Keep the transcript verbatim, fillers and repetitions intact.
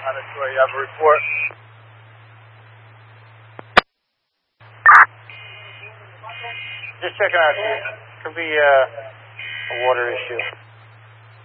Honda Tour, you have a report. Just checking out here. Could be uh, a water issue.